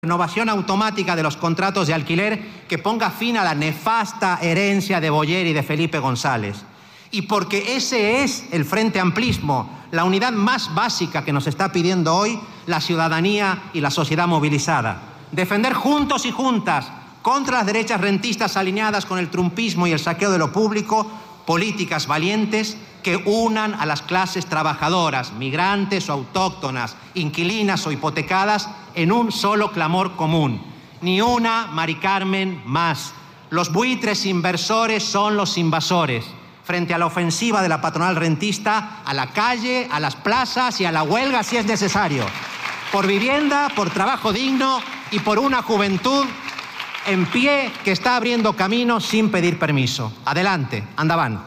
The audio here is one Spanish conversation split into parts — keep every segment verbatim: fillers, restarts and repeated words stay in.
Renovación automática de los contratos de alquiler que ponga fin a la nefasta herencia de Boyer y de Felipe González. Y porque ese es el Frente Amplismo, la unidad más básica que nos está pidiendo hoy la ciudadanía y la sociedad movilizada. Defender juntos y juntas, contra las derechas rentistas alineadas con el trumpismo y el saqueo de lo público, políticas valientes que unan a las clases trabajadoras, migrantes o autóctonas, inquilinas o hipotecadas, en un solo clamor común. Ni una Mari Carmen más. Los buitres inversores son los invasores. Frente a la ofensiva de la patronal rentista, a la calle, a las plazas y a la huelga si es necesario. Por vivienda, por trabajo digno y por una juventud en pie que está abriendo camino sin pedir permiso. Adelante, andaban.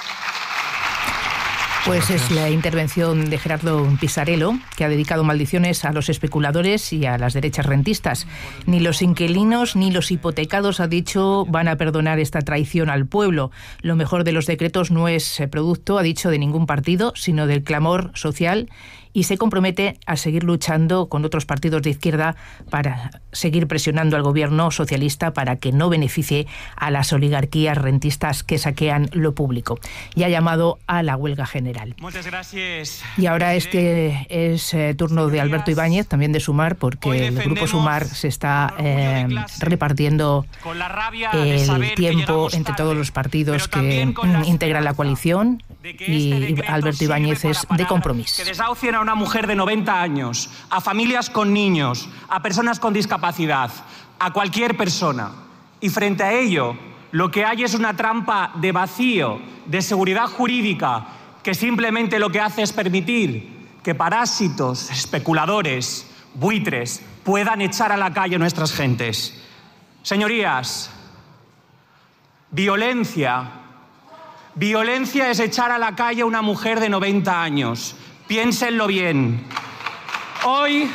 Pues es la intervención de Gerardo Pisarello, que ha dedicado maldiciones a los especuladores y a las derechas rentistas. Ni los inquilinos ni los hipotecados, ha dicho, van a perdonar esta traición al pueblo. Lo mejor de los decretos no es producto, ha dicho, de ningún partido, sino del clamor social, y se compromete a seguir luchando con otros partidos de izquierda para seguir presionando al gobierno socialista para que no beneficie a las oligarquías rentistas que saquean lo público. Y ha llamado a la huelga general. Muchas gracias. Y ahora este es eh, turno de Alberto Ibáñez, también de Sumar, porque el Grupo Sumar se está eh, repartiendo el tiempo entre todos los partidos que integran la coalición, y Alberto Ibáñez es de Compromís. Que desahucien a una mujer de noventa años, a familias con niños, a personas con discapacidad, a cualquier persona. Y frente a ello, lo que hay es una trampa de vacío, de seguridad jurídica, que simplemente lo que hace es permitir que parásitos, especuladores, buitres, puedan echar a la calle a nuestras gentes. Señorías, violencia... Violencia es echar a la calle a una mujer de noventa años. Piénsenlo bien. Hoy,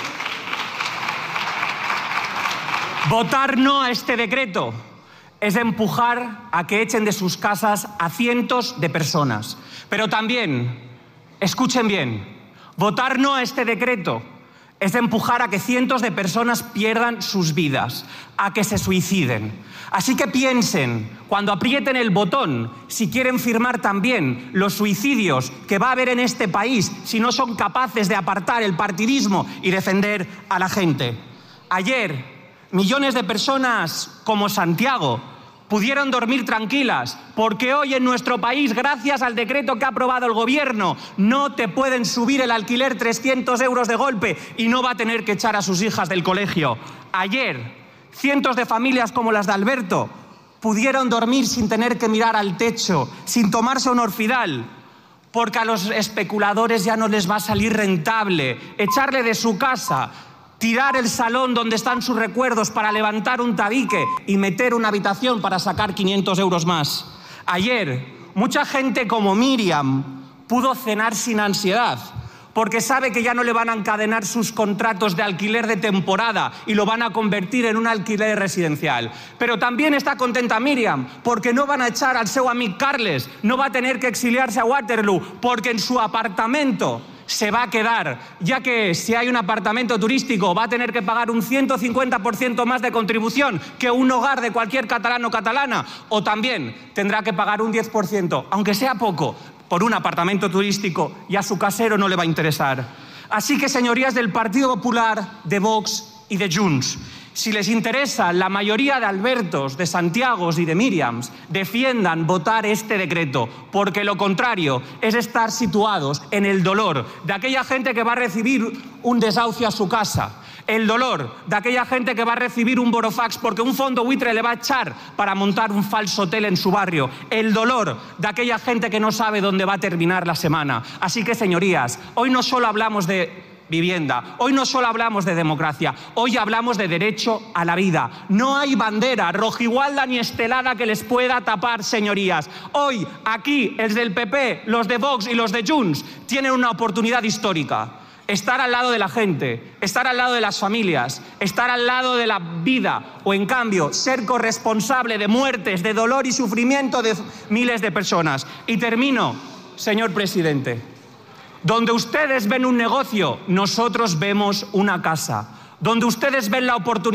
votar no a este decreto es empujar a que echen de sus casas a cientos de personas. Pero también, escuchen bien, votar no a este decreto es empujar a que cientos de personas pierdan sus vidas, a que se suiciden. Así que piensen, cuando aprieten el botón, si quieren firmar también los suicidios que va a haber en este país si no son capaces de apartar el partidismo y defender a la gente. Ayer, millones de personas como Santiago pudieron dormir tranquilas, porque hoy en nuestro país, gracias al decreto que ha aprobado el gobierno, no te pueden subir el alquiler trescientos euros de golpe y no va a tener que echar a sus hijas del colegio. Ayer, cientos de familias como las de Alberto pudieron dormir sin tener que mirar al techo, sin tomarse un Orfidal, porque a los especuladores ya no les va a salir rentable echarle de su casa, tirar el salón donde están sus recuerdos para levantar un tabique y meter una habitación para sacar quinientos euros más. Ayer, mucha gente como Miriam pudo cenar sin ansiedad, porque sabe que ya no le van a encadenar sus contratos de alquiler de temporada y lo van a convertir en un alquiler residencial. Pero también está contenta Miriam, porque no van a echar al seu amic Carles, no va a tener que exiliarse a Waterloo, porque en su apartamento se va a quedar, ya que si hay un apartamento turístico va a tener que pagar un ciento cincuenta por ciento más de contribución que un hogar de cualquier catalán o catalana, o también tendrá que pagar un diez por ciento, aunque sea poco, por un apartamento turístico, y a su casero no le va a interesar. Así que, señorías del Partido Popular, de Vox y de Junts, si les interesa la mayoría de Albertos, de Santiagos y de Miriams, defiendan votar este decreto, porque lo contrario es estar situados en el dolor de aquella gente que va a recibir un desahucio a su casa, el dolor de aquella gente que va a recibir un burofax porque un fondo buitre le va a echar para montar un falso hotel en su barrio, el dolor de aquella gente que no sabe dónde va a terminar la semana. Así que, señorías, hoy no solo hablamos de vivienda, hoy no solo hablamos de democracia, hoy hablamos de derecho a la vida. No hay bandera rojigualda ni estelada que les pueda tapar, señorías. Hoy, aquí, el del P P, los de Vox y los de Junts tienen una oportunidad histórica. Estar al lado de la gente, estar al lado de las familias, estar al lado de la vida, o en cambio, ser corresponsable de muertes, de dolor y sufrimiento de miles de personas. Y termino, señor presidente. Donde ustedes ven un negocio, nosotros vemos una casa. Donde ustedes ven la oportunidad